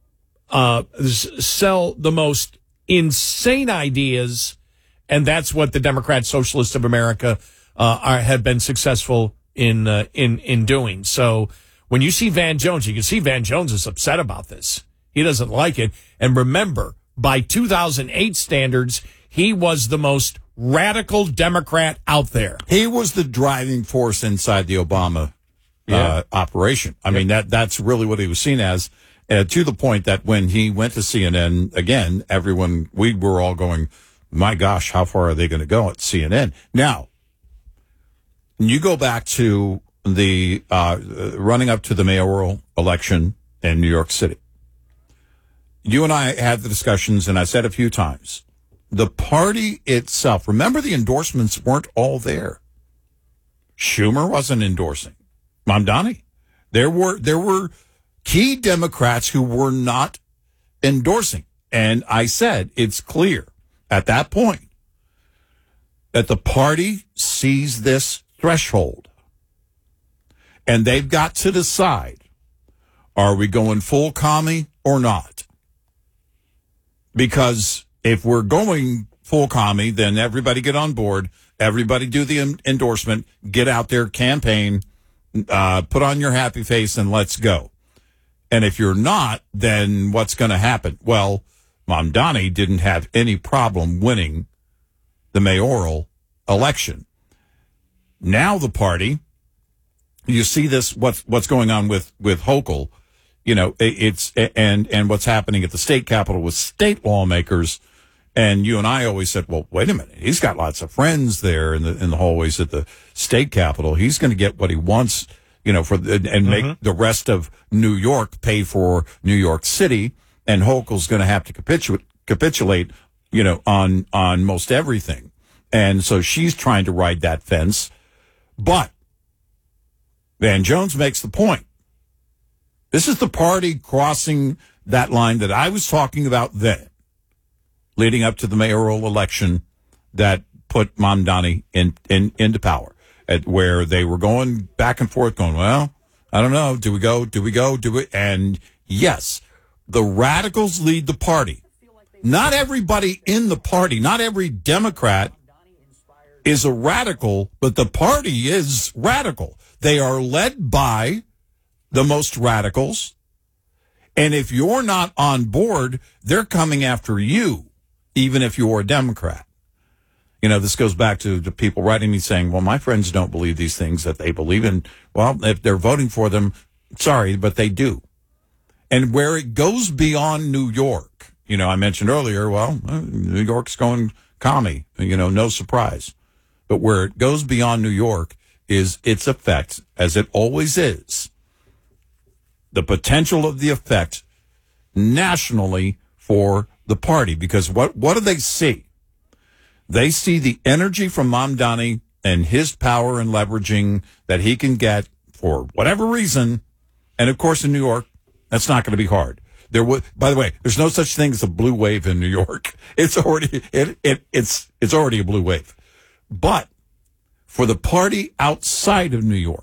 Speaker 2: the most insane ideas, and that's what the Democrat Socialists of America have been successful in doing. So when you see Van Jones, you can see Van Jones is upset about this. He doesn't like it. And remember, by 2008 standards, he was the most radical Democrat out there.
Speaker 1: He was the driving force inside the Obama operation. I mean, that's really what he was seen as, to the point that when he went to CNN, again, we were all going, my gosh, how far are they going to go at CNN? Now, you go back to the running up to the mayoral election in New York City. You and I had the discussions, and I said a few times, the party itself, remember the endorsements weren't all there. Schumer wasn't endorsing. Mamdani. There were key Democrats who were not endorsing. And I said it's clear at that point that the party sees this threshold. And they've got to decide, are we going full commie or not? Because if we're going full commie, then everybody get on board, everybody do the endorsement, get out there, campaign, put on your happy face, and let's go. And if you're not, then what's going to happen? Well, Mamdani didn't have any problem winning the mayoral election. Now the party, you see this, what's going on with Hochul, you know, and what's happening at the state capitol with state lawmakers. And you and I always said, well, wait a minute. He's got lots of friends there in the hallways at the state capitol. He's going to get what he wants, you know, make the rest of New York pay for New York City. And Hochul's going to have to capitulate, you know, on most everything. And so she's trying to ride that fence. But Van Jones makes the point. This is the party crossing that line that I was talking about then, leading up to the mayoral election that put Mamdani into power, where they were going back and forth, going, well, I don't know, do we go? And yes, the radicals lead the party. Not everybody in the party, not every Democrat is a radical, but the party is radical. They are led by the most radicals. And if you're not on board, they're coming after you, even if you're a Democrat. You know, this goes back to people writing me saying, well, my friends don't believe these things that they believe in. Well, if they're voting for them, sorry, but they do. And where it goes beyond New York, you know, I mentioned earlier, well, New York's going commie, you know, no surprise. But where it goes beyond New York is its effect, as it always is, the potential of the effect nationally for the party. Because what do they see? They see the energy from Mamdani and his power and leveraging that he can get for whatever reason. And of course, in New York, that's not going to be hard. By the way, there's no such thing as a blue wave in New York. It's already it's already a blue wave. But for the party outside of New York,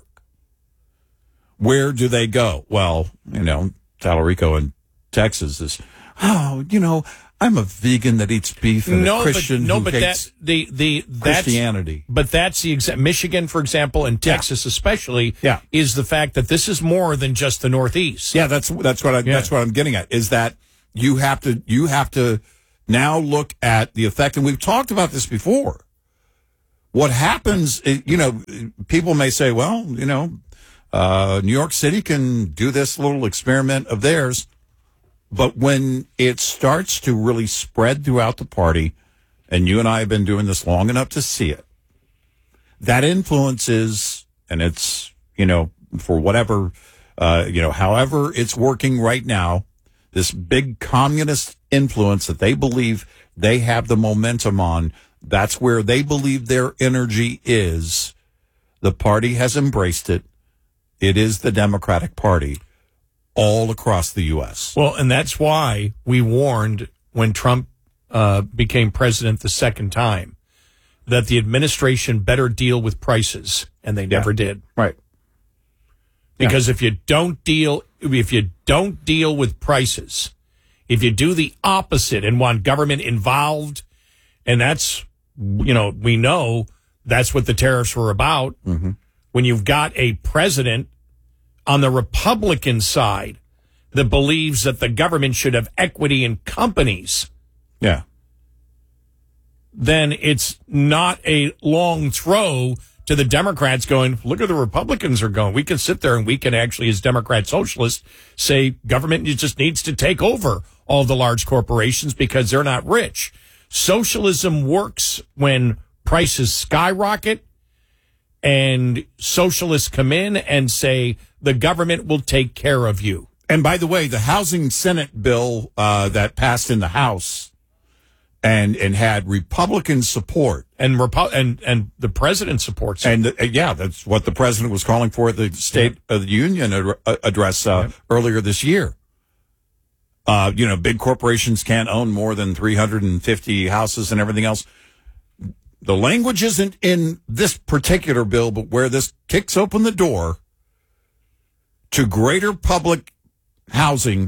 Speaker 1: where do they go? Well, you know, Tallarico in Texas is, oh, you know, I'm a vegan that eats beef and a Christian who hates Christianity.
Speaker 2: But that's the exact Michigan, for example, and Texas especially, is the fact that this is more than just the Northeast.
Speaker 1: Yeah, that's what I'm getting at, is that you have to now look at the effect, and we've talked about this before. What happens, people may say, well, New York City can do this little experiment of theirs. But when it starts to really spread throughout the party, and you and I have been doing this long enough to see it, that influences, and it's, for whatever, however it's working right now, this big communist influence that they believe they have the momentum on, that's where they believe their energy is. The party has embraced it. It is the Democratic Party all across the U.S.
Speaker 2: Well, and that's why we warned when Trump became president the second time that the administration better deal with prices, and they never did.
Speaker 1: Right.
Speaker 2: Because if you don't deal with prices, if you do the opposite and want government involved, and that's, we know that's what the tariffs were about.
Speaker 1: Mm-hmm.
Speaker 2: When you've got a president on the Republican side that believes that the government should have equity in companies, then it's not a long throw to the Democrats going, look at the Republicans are going. We can sit there and we can actually, as Democrat socialists, say government just needs to take over all the large corporations because they're not rich. Socialism works when prices skyrocket and socialists come in and say the government will take care of you.
Speaker 1: And by the way, the Housing Senate bill that passed in the House and had Republican support,
Speaker 2: and the president supports it.
Speaker 1: And that's what the president was calling for at the State of the Union address earlier this year. Big corporations can't own more than 350 houses and everything else. The language isn't in this particular bill, but where this kicks open the door to greater public housing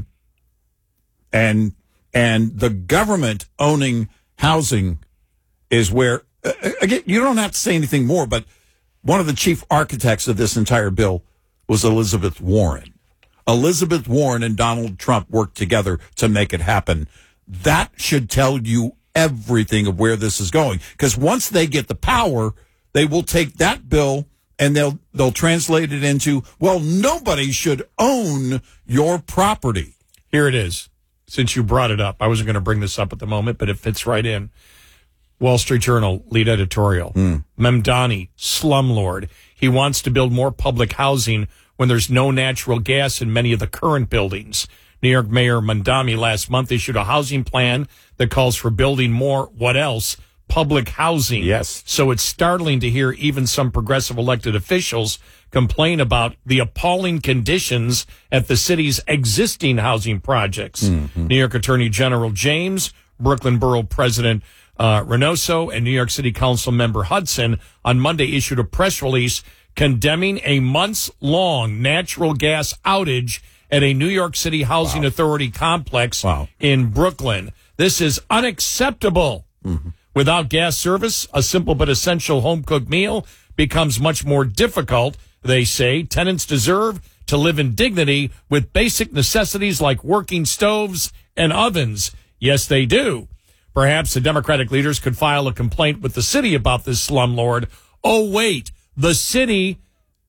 Speaker 1: and the government owning housing is where, again, you don't have to say anything more, but one of the chief architects of this entire bill was Elizabeth Warren. Elizabeth Warren and Donald Trump worked together to make it happen. That should tell you everything of where this is going, because once they get the power, they will take that bill and they'll translate it into, well, nobody should own your property.
Speaker 2: Here it is. Since you brought it up, I wasn't going to bring this up at the moment, but it fits right in. Wall Street Journal lead editorial. Mamdani, slumlord. He wants to build more public housing when there's no natural gas in many of the current buildings. New York Mayor Mamdani last month issued a housing plan that calls for building more, what else? Public housing.
Speaker 1: Yes.
Speaker 2: So it's startling to hear even some progressive elected officials complain about the appalling conditions at the city's existing housing projects.
Speaker 1: Mm-hmm.
Speaker 2: New York Attorney General James, Brooklyn Borough President Reynoso, and New York City Council member Hudson on Monday issued a press release condemning a months-long natural gas outage at a New York City Housing Authority complex in Brooklyn. This is unacceptable.
Speaker 1: Mm-hmm.
Speaker 2: Without gas service, a simple but essential home-cooked meal becomes much more difficult, they say. Tenants deserve to live in dignity with basic necessities like working stoves and ovens. Yes, they do. Perhaps the Democratic leaders could file a complaint with the city about this slumlord. Oh, wait, the city,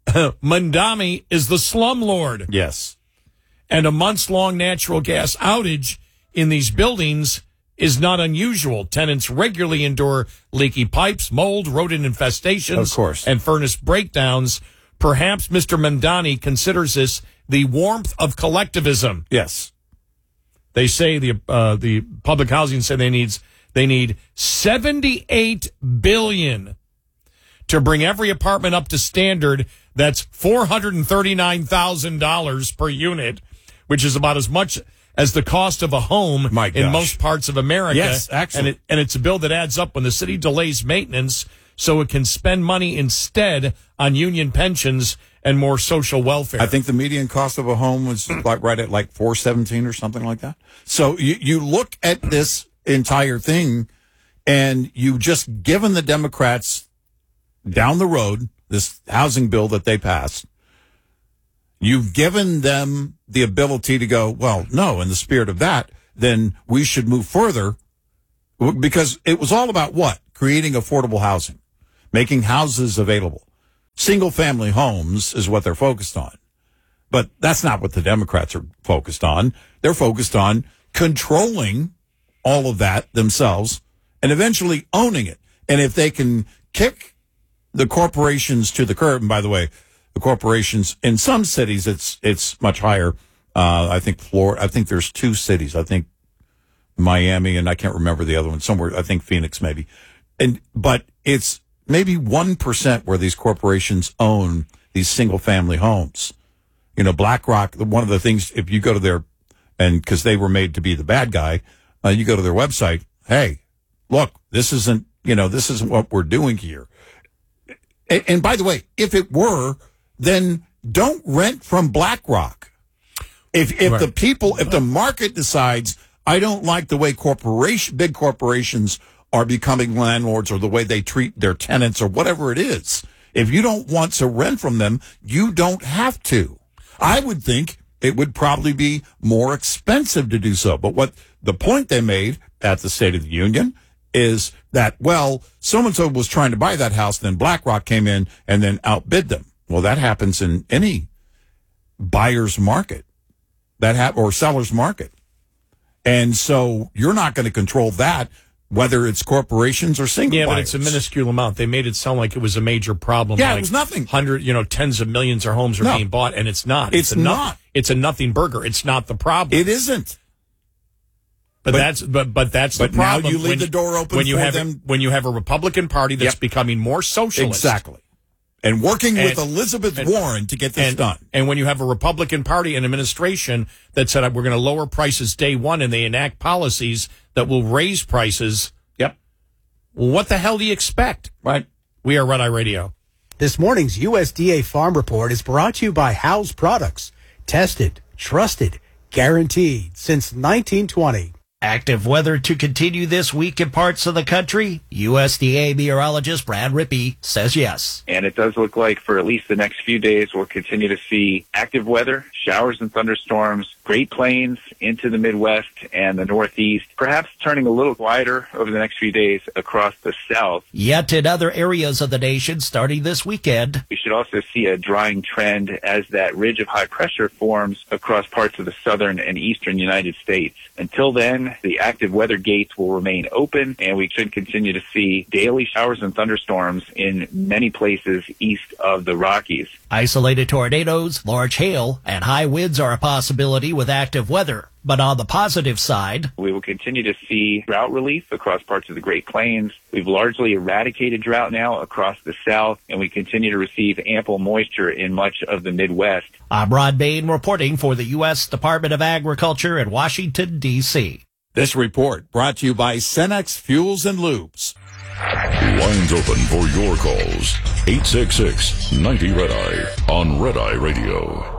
Speaker 2: Mamdani, is the slumlord.
Speaker 1: Yes.
Speaker 2: And a months-long natural gas outage in these buildings is not unusual. Tenants regularly endure leaky pipes, mold, rodent infestations,
Speaker 1: of course,
Speaker 2: and furnace breakdowns. Perhaps Mr. Mamdani considers this the warmth of collectivism.
Speaker 1: Yes.
Speaker 2: They say the public housing say they need $78 billion to bring every apartment up to standard. That's $439,000 per unit, which is about as much as the cost of a home in most parts of America.
Speaker 1: Yes, actually.
Speaker 2: And it's a bill that adds up when the city delays maintenance so it can spend money instead on union pensions and more social welfare.
Speaker 1: I think the median cost of a home was right at like $417 or something like that. So you look at this entire thing, and you've just given the Democrats down the road this housing bill that they passed. You've given them the ability to go, well, no, in the spirit of that, then we should move further, because it was all about what? Creating affordable housing, making houses available. Single-family homes is what they're focused on. But that's not what the Democrats are focused on. They're focused on controlling all of that themselves and eventually owning it. And if they can kick the corporations to the curb, and by the way, the corporations in some cities, it's much higher. I think Florida, I think there's 2 cities. I think Miami, and I can't remember the other one, somewhere, I think Phoenix maybe. But it's maybe 1% where these corporations own these single family homes. You know, BlackRock, one of the things, if you go to their, and because they were made to be the bad guy, you go to their website, hey, look, this isn't what we're doing here. And by the way, if it were, then don't rent from BlackRock. If right. If the market decides, I don't like the way big corporations are becoming landlords or the way they treat their tenants or whatever it is, if you don't want to rent from them, you don't have to. I would think it would probably be more expensive to do so. But what the point they made at the State of the Union is that, well, so-and-so was trying to buy that house, then BlackRock came in and then outbid them. Well, that happens in any buyer's market or seller's market. And so you're not going to control that, whether it's corporations or single buyers.
Speaker 2: But it's a minuscule amount. They made it sound like it was a major problem.
Speaker 1: Yeah, like it was nothing.
Speaker 2: Tens of millions of homes are being bought, and it's not.
Speaker 1: It's not.
Speaker 2: It's a nothing burger. It's not the problem.
Speaker 1: It isn't.
Speaker 2: But that's the problem.
Speaker 1: Now you leave the door open
Speaker 2: when you
Speaker 1: for
Speaker 2: have
Speaker 1: them.
Speaker 2: When you have a Republican Party that's becoming more socialist.
Speaker 1: Exactly. And working with Elizabeth Warren to get this done.
Speaker 2: And when you have a Republican Party and administration that said, we're going to lower prices day one, and they enact policies that will raise prices.
Speaker 1: Yep.
Speaker 2: What the hell do you expect?
Speaker 1: Right.
Speaker 2: We are Red Eye Radio.
Speaker 6: This morning's USDA Farm Report is brought to you by House Products. Tested, trusted, guaranteed since 1920.
Speaker 7: Active weather to continue this week in parts of the country? USDA meteorologist Brad Rippey says yes.
Speaker 8: And it does look like for at least the next few days, we'll continue to see active weather, showers and thunderstorms, Great Plains into the Midwest and the Northeast, perhaps turning a little quieter over the next few days across the South.
Speaker 7: Yet in other areas of the nation starting this weekend.
Speaker 8: We should also see a drying trend as that ridge of high pressure forms across parts of the southern and eastern United States. Until then, the active weather gates will remain open, and we should continue to see daily showers and thunderstorms in many places east of the Rockies.
Speaker 7: Isolated tornadoes, large hail, and high winds are a possibility with active weather. But on the positive side,
Speaker 8: we will continue to see drought relief across parts of the Great Plains. We've largely eradicated drought now across the South, and we continue to receive ample moisture in much of the Midwest.
Speaker 7: I'm Rod Bain reporting for the U.S. Department of Agriculture in Washington, D.C.
Speaker 1: This report brought to you by Cenex Fuels and Lubes.
Speaker 3: Lines open for your calls. 866-90-RED-EYE on Red Eye Radio.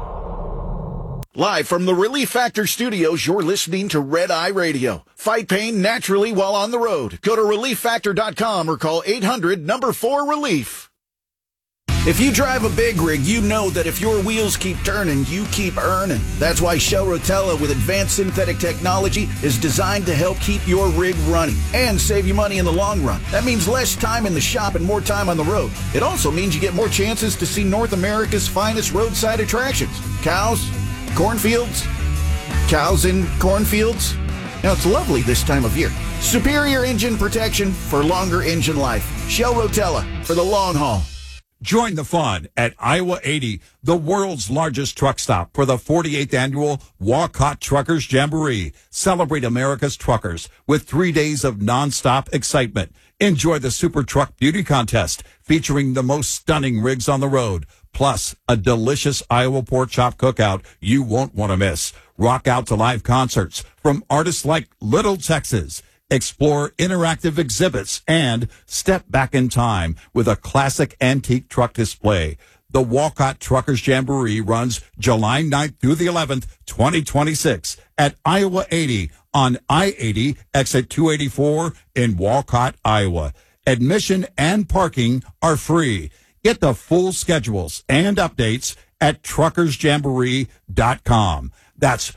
Speaker 9: Live from the Relief Factor Studios, you're listening to Red Eye Radio. Fight pain naturally while on the road. Go to ReliefFactor.com or call 800-4RELIEF. If you drive a big rig, you know that if your wheels keep turning, you keep earning. That's why Shell Rotella with advanced synthetic technology is designed to help keep your rig running and save you money in the long run. That means less time in the shop and more time on the road. It also means you get more chances to see North America's finest roadside attractions. Cows, cornfields, cows in cornfields. Now, it's lovely this time of year. Superior engine protection for longer engine life. Shell Rotella for the long haul.
Speaker 1: Join the fun at Iowa 80, the world's largest truck stop, for the 48th annual Walcott Truckers Jamboree. Celebrate America's truckers with 3 days of nonstop excitement. Enjoy the Super Truck Beauty Contest featuring the most stunning rigs on the road, plus a delicious Iowa pork chop cookout you won't want to miss. Rock out to live concerts from artists like Little Texas, explore interactive exhibits, and step back in time with a classic antique truck display. The Walcott Truckers Jamboree runs July 9th through the 11th, 2026 at Iowa 80 on I-80 exit 284 in Walcott, Iowa. Admission and parking are free. Get the full schedules and updates at truckersjamboree.com. That's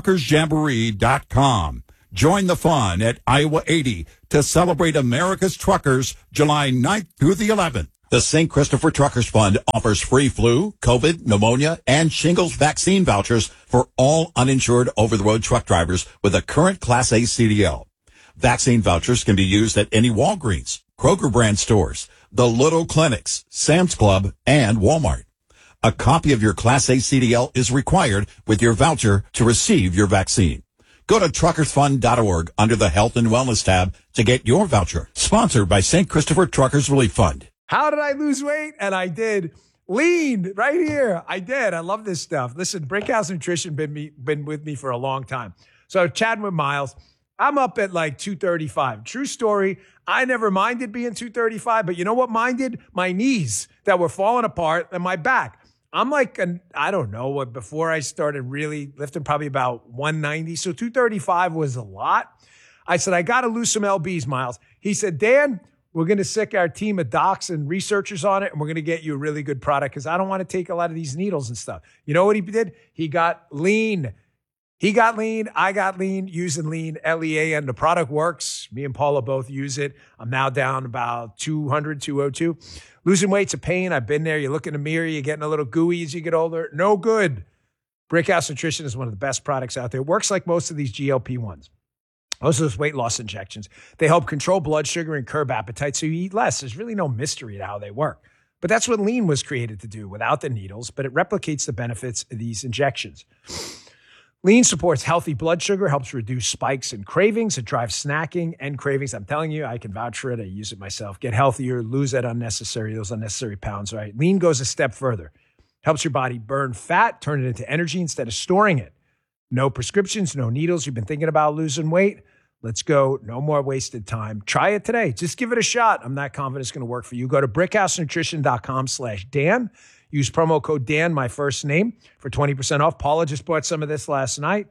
Speaker 1: truckersjamboree.com. Join the fun at Iowa 80 to celebrate America's truckers July 9th through the 11th. The St. Christopher Truckers Fund offers free flu, COVID, pneumonia, and shingles vaccine vouchers for all uninsured over-the-road truck drivers with a current Class A CDL. Vaccine vouchers can be used at any Walgreens, Kroger brand stores, the Little Clinics, Sam's Club, and Walmart. A copy of your Class A CDL is required with your voucher to receive your vaccine. Go to truckersfund.org under the Health and Wellness tab to get your voucher. Sponsored by St. Christopher Truckers Relief Fund.
Speaker 10: How did I lose weight? And I did. Lean right here. I did. I love this stuff. Listen, Brickhouse Nutrition been with me for a long time. So chatting with Miles, I'm up at like 235. True story. I never minded being 235, but you know what minded? My knees that were falling apart and my back. I'm like, I don't know what, before I started really lifting, probably about 190. So 235 was a lot. I said, I got to lose some LBs, Miles. He said, Dan, we're going to sick our team of docs and researchers on it, and we're going to get you a really good product because I don't want to take a lot of these needles and stuff. You know what he did? He got lean. He got lean. I got lean, using lean, L-E-A-N. The product works. Me and Paula both use it. I'm now down about 200, 202. Losing weight's a pain. I've been there. You look in the mirror, you're getting a little gooey as you get older. No good. Brickhouse Nutrition is one of the best products out there. It works like most of these GLP-1s. Most of those weight loss injections. They help control blood sugar and curb appetite so you eat less. There's really no mystery to how they work. But that's what lean was created to do without the needles, but it replicates the benefits of these injections. Lean supports healthy blood sugar, helps reduce spikes and cravings. It drives snacking and cravings. I'm telling you, I can vouch for it. I use it myself. Get healthier, lose those unnecessary pounds, right? Lean goes a step further. Helps your body burn fat, turn it into energy instead of storing it. No prescriptions, no needles. You've been thinking about losing weight? Let's go. No more wasted time. Try it today. Just give it a shot. I'm not confident it's going to work for you. Go to brickhousenutrition.com/Dan. Use promo code Dan, my first name, for 20% off. Paula just bought some of this last night.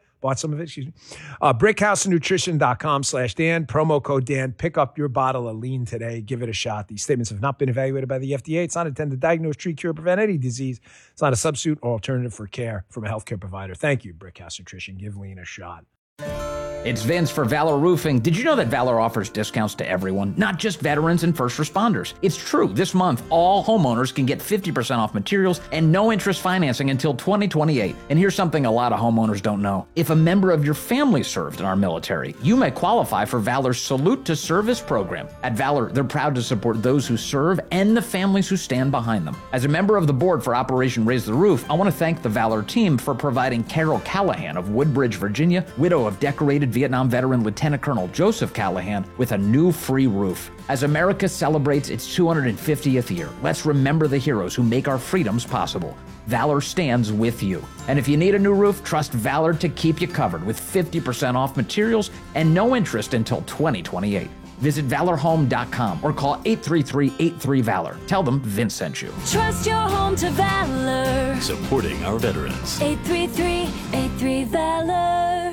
Speaker 10: brickhousenutrition.com/Dan. Promo code Dan. Pick up your bottle of lean today. Give it a shot. These statements have not been evaluated by the FDA. It's not intended to diagnose, treat, cure, prevent any disease. It's not a substitute or alternative for care from a healthcare provider. Thank you, Brickhouse Nutrition. Give lean a shot.
Speaker 11: It's Vince for Valor Roofing. Did you know that Valor offers discounts to everyone, not just veterans and first responders? It's true. This month, all homeowners can get 50% off materials and no interest financing until 2028. And here's something a lot of homeowners don't know. If a member of your family served in our military, you may qualify for Valor's Salute to Service program. At Valor, they're proud to support those who serve and the families who stand behind them. As a member of the board for Operation Raise the Roof, I want to thank the Valor team for providing Carol Callahan of Woodbridge, Virginia, widow of decorated Vietnam veteran Lieutenant Colonel Joseph Callahan, with a new free roof. As America celebrates its 250th year, let's remember the heroes who make our freedoms possible. Valor stands with you. And if you need a new roof, trust Valor to keep you covered with 50% off materials and no interest until 2028. Visit valorhome.com or call 833-83-VALOR. Tell them Vince sent you.
Speaker 12: Trust your home to Valor.
Speaker 3: Supporting our veterans.
Speaker 12: 833-83-VALOR.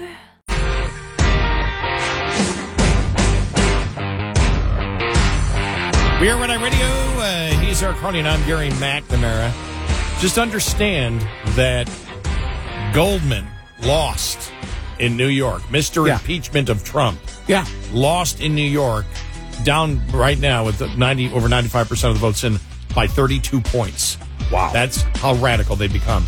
Speaker 2: We are Red Eye Radio. He's Eric Carney, and I'm Gary McNamara. Just understand that Goldman lost in New York. Mr. Impeachment of Trump.
Speaker 1: Yeah.
Speaker 2: Lost in New York, down right now with over 95% of the votes in by 32 points.
Speaker 1: Wow.
Speaker 2: That's how radical they become.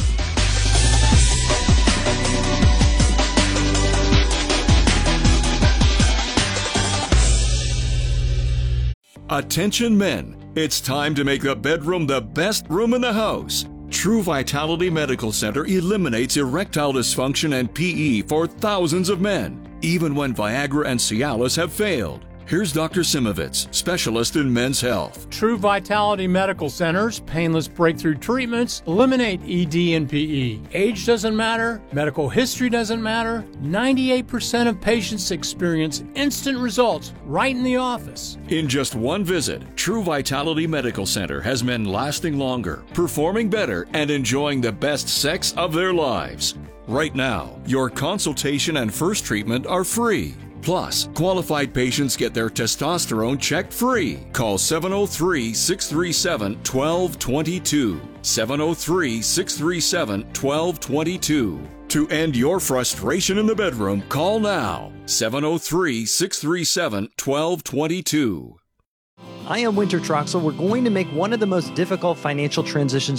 Speaker 13: Attention men, it's time to make the bedroom the best room in the house. True Vitality Medical Center eliminates erectile dysfunction and PE for thousands of men, even when Viagra and Cialis have failed. Here's Dr. Simovitz, specialist in men's health.
Speaker 14: True Vitality Medical Center's painless breakthrough treatments eliminate ED and PE. Age doesn't matter, medical history doesn't matter. 98% of patients experience instant results right in the office.
Speaker 13: In just one visit, True Vitality Medical Center has men lasting longer, performing better, and enjoying the best sex of their lives. Right now, your consultation and first treatment are free. Plus, qualified patients get their testosterone checked free. Call 703-637-1222. 703-637-1222. To end your frustration in the bedroom, call now. 703-637-1222.
Speaker 15: I am Winter Troxel. We're going to make one of the most difficult financial transitions